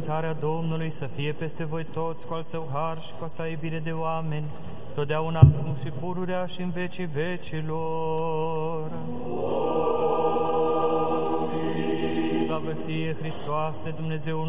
binecuvântarea Domnului să fie peste voi toți, cu al său har și cu a sa iubire de oameni, totdeauna acum și pururea și în vecii vecilor. Amin. Slavă ție, Hristoase, Dumnezeu